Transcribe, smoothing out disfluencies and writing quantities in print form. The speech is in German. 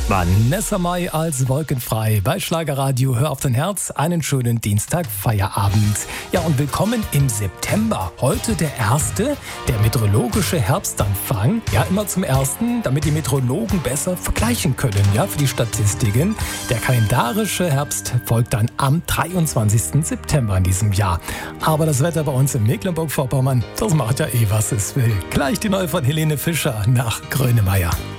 Vanessa Mai als Wolkenfrei bei Schlagerradio. Hör auf dein Herz. Einen schönen Dienstag, Feierabend. Ja, und willkommen im September. Heute der erste, der meteorologische Herbstanfang. Ja, immer zum ersten, damit die Meteorologen besser vergleichen können, ja, für die Statistiken. Der kalendarische Herbst folgt dann am 23. September in diesem Jahr. Aber das Wetter bei uns in Mecklenburg-Vorpommern, das macht ja was es will. Gleich die neue von Helene Fischer nach Grönemeyer.